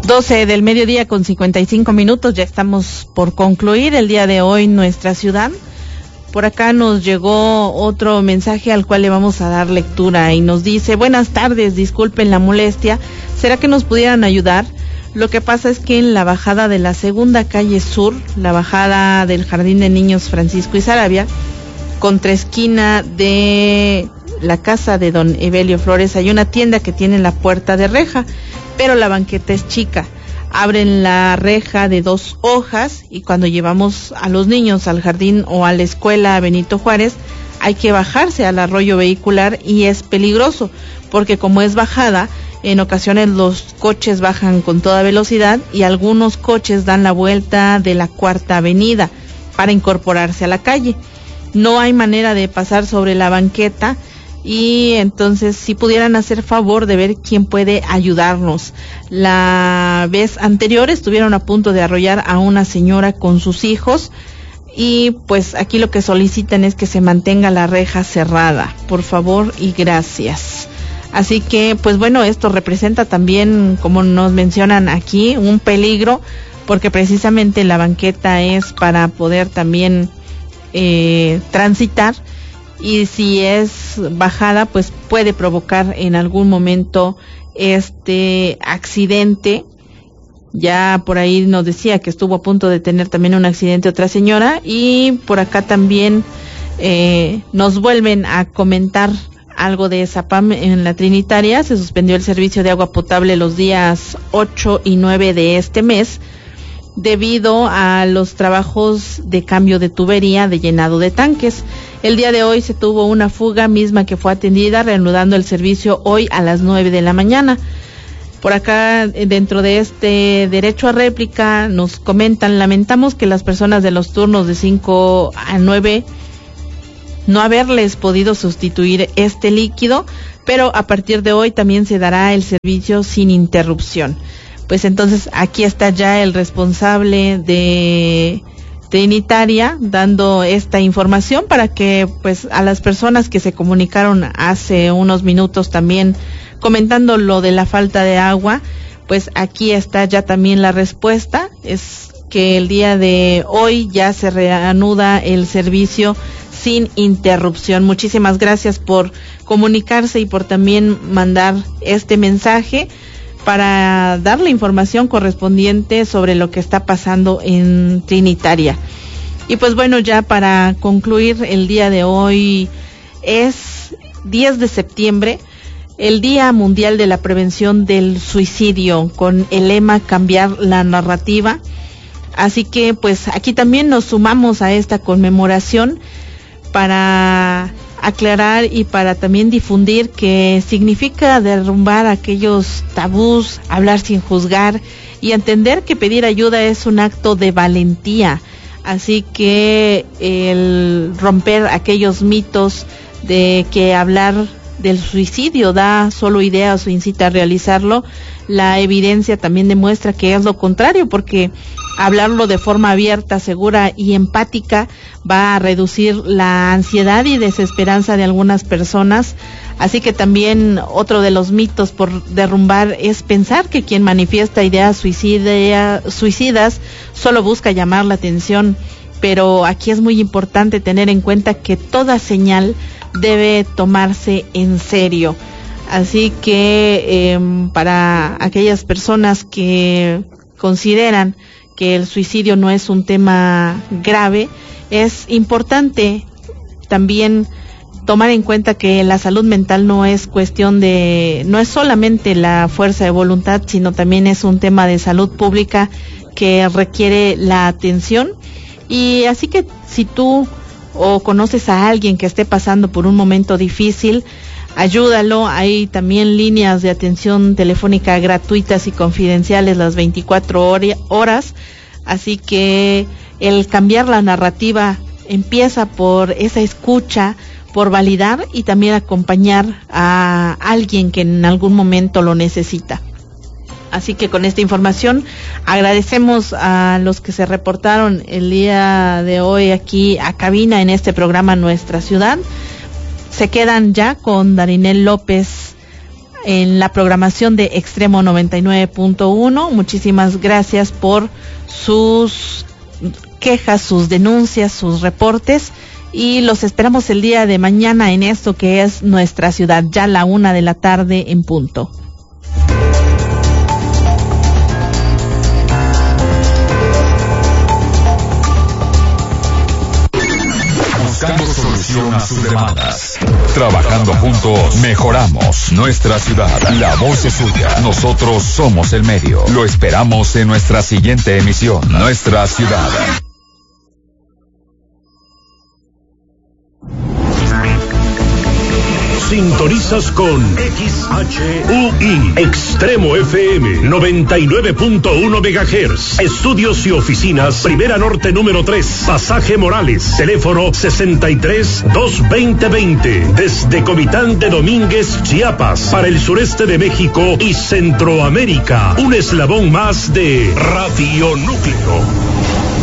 12 del mediodía con 55 minutos, ya estamos por concluir el día de hoy nuestra ciudad. Por acá nos llegó otro mensaje al cual le vamos a dar lectura y nos dice: buenas tardes, disculpen la molestia, ¿será que nos pudieran ayudar? Lo que pasa es que en la bajada de la segunda calle sur, la bajada del Jardín de Niños Francisco y Saravia, contraesquina de la casa de don Evelio Flores, hay una tienda que tiene la puerta de reja, pero la banqueta es chica. Abren la reja de 2 hojas y cuando llevamos a los niños al jardín o a la escuela Benito Juárez, hay que bajarse al arroyo vehicular y es peligroso, porque como es bajada, en ocasiones los coches bajan con toda velocidad y algunos coches dan la vuelta de la Cuarta Avenida para incorporarse a la calle. No hay manera de pasar sobre la banqueta. Y entonces si pudieran hacer favor de ver quién puede ayudarnos. La vez anterior estuvieron a punto de arrollar a una señora con sus hijos y pues aquí lo que solicitan es que se mantenga la reja cerrada, por favor y gracias. Así que pues bueno, esto representa también, como nos mencionan aquí, un peligro, porque precisamente la banqueta es para poder también transitar. Y si es bajada, pues puede provocar en algún momento este accidente. Ya por ahí nos decía que estuvo a punto de tener también un accidente otra señora, y por acá también nos vuelven a comentar algo de Zapam en la Trinitaria. Se suspendió el servicio de agua potable los días 8 y 9 de este mes debido a los trabajos de cambio de tubería de llenado de tanques. El día de hoy se tuvo una fuga misma que fue atendida, reanudando el servicio hoy a las 9 de la mañana. Por acá, dentro de este derecho a réplica, nos comentan: lamentamos que las personas de los turnos de 5 a 9 no haberles podido sustituir este líquido, pero a partir de hoy también se dará el servicio sin interrupción. Pues entonces aquí está ya el responsable de Trinitaria dando esta información para que pues a las personas que se comunicaron hace unos minutos también comentando lo de la falta de agua, pues aquí está ya también la respuesta. Es que el día de hoy ya se reanuda el servicio sin interrupción. Muchísimas gracias por comunicarse y por también mandar este mensaje para dar la información correspondiente sobre lo que está pasando en Trinitaria. Y pues bueno, ya para concluir, el día de hoy es 10 de septiembre, el Día Mundial de la Prevención del Suicidio, con el lema Cambiar la Narrativa. Así que pues aquí también nos sumamos a esta conmemoración para aclarar y para también difundir que significa derrumbar aquellos tabús, hablar sin juzgar y entender que pedir ayuda es un acto de valentía. Así que el romper aquellos mitos de que hablar del suicidio da solo ideas o incita a realizarlo, la evidencia también demuestra que es lo contrario, porque hablarlo de forma abierta, segura y empática va a reducir la ansiedad y desesperanza de algunas personas. Así que también otro de los mitos por derrumbar es pensar que quien manifiesta ideas suicidas solo busca llamar la atención, pero aquí es muy importante tener en cuenta que toda señal debe tomarse en serio. Así que para aquellas personas que consideran que el suicidio no es un tema grave, es importante también tomar en cuenta que la salud mental no es cuestión de, no es solamente la fuerza de voluntad, sino también es un tema de salud pública que requiere la atención. Y así que si tú o conoces a alguien que esté pasando por un momento difícil, ayúdalo. Hay también líneas de atención telefónica gratuitas y confidenciales las 24 horas. Así que el cambiar la narrativa empieza por esa escucha, por validar y también acompañar a alguien que en algún momento lo necesita. Así que con esta información agradecemos a los que se reportaron el día de hoy aquí a cabina en este programa Nuestra Ciudad. Se quedan ya con Darinel López en la programación de Extremo 99.1. Muchísimas gracias por sus quejas, sus denuncias, sus reportes, y los esperamos el día de mañana en esto que es Nuestra Ciudad, ya a la 1:00 p.m. en punto. Buscando solución a sus demandas. Trabajando juntos, mejoramos nuestra ciudad. La voz es suya. Nosotros somos el medio. Lo esperamos en nuestra siguiente emisión. Nuestra Ciudad. Sintonizas con XHUI, Extremo FM, 99.1 MHz. Estudios y oficinas, Primera Norte número 3, Pasaje Morales, teléfono 63-220-20. Desde Comitán de Domínguez, Chiapas, para el sureste de México y Centroamérica. Un eslabón más de Radio Núcleo.